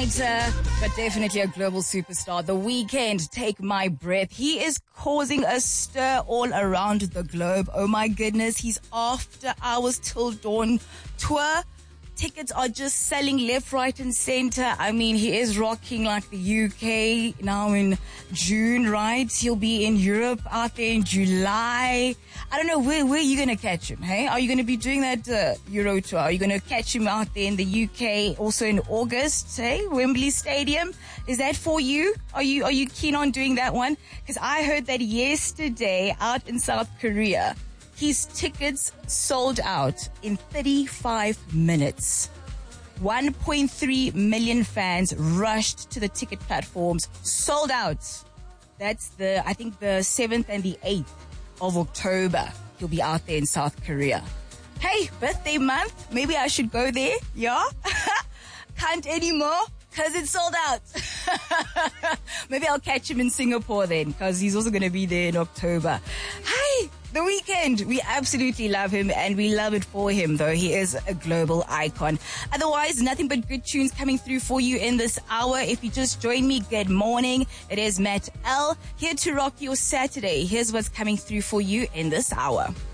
songwriter, but definitely a global superstar. The Weeknd, Take My Breath. He is causing a stir all around the globe. Oh my goodness, he's After Hours Till Dawn tour. Tickets are just selling left, right and center. I mean, he is rocking like the UK now in June, right? He'll be in Europe out there in July. I don't know, where are you going to catch him, hey? Are you going to be doing that Euro tour? Are you going to catch him out there in the UK also in August, hey? Wembley Stadium. Is that for you? Are you keen on doing that one? Because I heard that yesterday out in South Korea, his tickets sold out in 35 minutes. 1.3 million fans rushed to the ticket platforms, sold out. That's I think the 7th and the 8th of October. He'll be out there in South Korea. Hey, birthday month. Maybe I should go there. Yeah? Can't anymore because it's sold out. Maybe I'll catch him in Singapore then because he's also going to be there in October. Hi. The Weeknd, we absolutely love him and we love it for him though. He is a global icon. Otherwise, nothing but good tunes coming through for you in this hour. If you just joined me, good morning. It is Matt L here to rock your Saturday. Here's what's coming through for you in this hour.